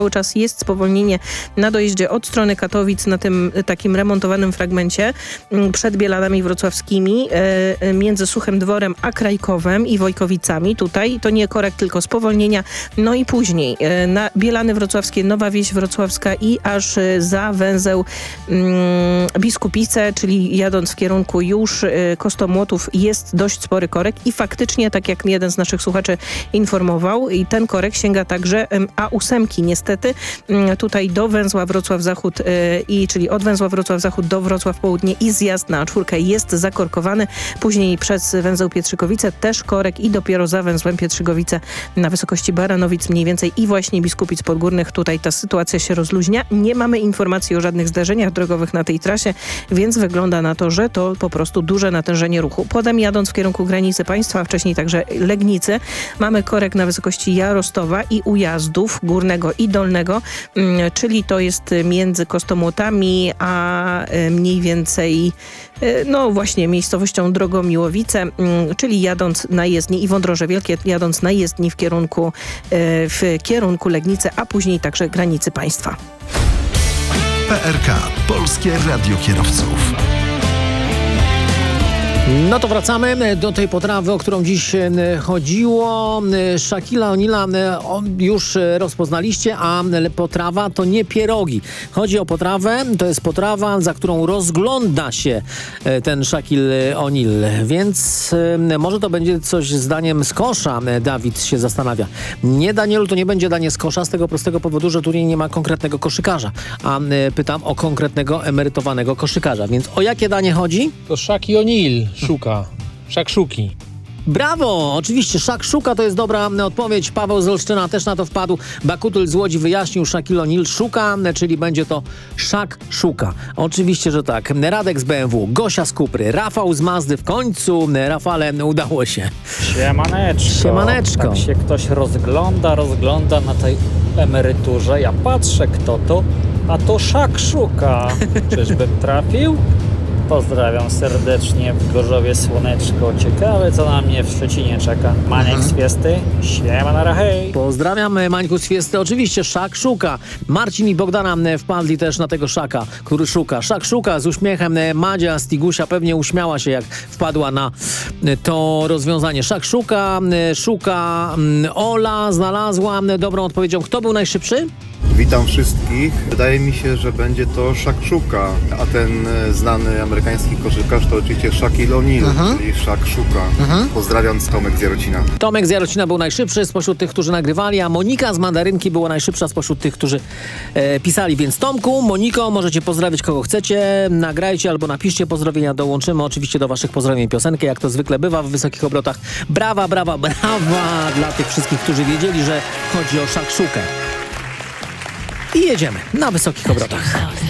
Cały czas jest spowolnienie na dojeździe od strony Katowic na tym takim remontowanym fragmencie przed Bielanami Wrocławskimi między Suchym Dworem a Krajkowem i Wojkowicami. Tutaj to nie korek, tylko spowolnienia. No i później na Bielany Wrocławskie, Nowa Wieś Wrocławska i aż za węzeł Biskupice, czyli jadąc w kierunku już Kostomłotów, jest dość spory korek i faktycznie, tak jak jeden z naszych słuchaczy informował, i ten korek sięga także A8 niestety. Tutaj do węzła Wrocław Zachód, czyli od węzła Wrocław Zachód do Wrocław Południe i zjazd na A4 jest zakorkowany. Później przez węzeł Pietrzykowice też korek i dopiero za węzłem Pietrzykowice na wysokości Baranowic mniej więcej i właśnie Biskupic Podgórnych. Tutaj ta sytuacja się rozluźnia. Nie mamy informacji o żadnych zdarzeniach drogowych na tej trasie, więc wygląda na to, że to po prostu duże natężenie ruchu. Potem jadąc w kierunku granicy państwa, a wcześniej także Legnicy, mamy korek na wysokości Jarostowa i Ujazdów Górnego i Dolnego, czyli to jest między Kostomłotami a mniej więcej no właśnie miejscowością Drogomiłowice, czyli jadąc na jezdnię i Wądroże Wielkie, jadąc na jezdni w kierunku Legnicy, a później także granicy państwa. PRK, Polskie Radio Kierowców. No to wracamy do tej potrawy, o którą dziś chodziło. Shaquille O'Neala już rozpoznaliście, a potrawa to nie pierogi. Chodzi o potrawę, to jest potrawa, za którą rozgląda się ten Shaquille O'Neal. Więc może to będzie coś zdaniem z kosza, Dawid się zastanawia. Nie, Danielu, to nie będzie danie z kosza z tego prostego powodu, że tutaj nie ma konkretnego koszykarza. A pytam o konkretnego emerytowanego koszykarza. Więc o jakie danie chodzi? To Shaquille O'Neal szuka. Szakszuki. Brawo! Oczywiście szakszuka to jest dobra odpowiedź. Paweł z Olsztyna też na to wpadł. Bakutyl z Łodzi wyjaśnił, Shaquille O'Neal szuka, czyli będzie to szakszuka. Oczywiście, że tak. Radek z BMW, Gosia z Kupry, Rafał z Mazdy. W końcu, Rafale, udało się. Siemaneczko. Siemaneczko. Tak się ktoś rozgląda na tej emeryturze. Ja patrzę, kto to, a to szakszuka. Czyżbym trafił? Pozdrawiam serdecznie, w Gorzowie słoneczko. Ciekawe, co na mnie w Szczecinie czeka. Maniek z Fiesty, siema, hej. Pozdrawiam, Mańku z Fiesty. Oczywiście szak szuka. Marcin i Bogdana wpadli też na tego szaka, który szuka. Szak szuka z uśmiechem. Madzia z Tigusia pewnie uśmiała się, jak wpadła na to rozwiązanie. Szak szuka, Ola znalazła dobrą odpowiedzią. Kto był najszybszy? Witam wszystkich. Wydaje mi się, że będzie to Szakszuka, a ten znany amerykański koszykarz to oczywiście Shaquille O'Neal, czyli Szakszuka. Pozdrawiam, Tomek z Jarocina. Tomek z Jarocina był najszybszy spośród tych, którzy nagrywali, a Monika z Mandarynki była najszybsza spośród tych, którzy pisali. Więc Tomku, Moniko, możecie pozdrawiać kogo chcecie, nagrajcie albo napiszcie pozdrowienia, dołączymy oczywiście do waszych pozdrowień piosenkę, jak to zwykle bywa w wysokich obrotach. Brawa dla tych wszystkich, którzy wiedzieli, że chodzi o Szakszukę. I jedziemy na wysokich obrotach.